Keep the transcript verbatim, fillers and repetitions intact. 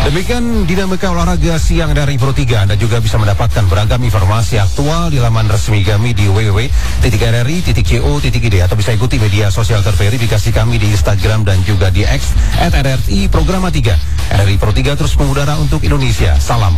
Demikian dinamika olahraga siang dari Pro tiga. Anda juga bisa mendapatkan beragam informasi aktual di laman resmi kami di w w w titik r r i titik co titik i d atau bisa ikuti media sosial terverifikasi kami di Instagram dan juga di X at R R I Programa tiga. R R I Pro tiga terus mengudara untuk Indonesia. Salam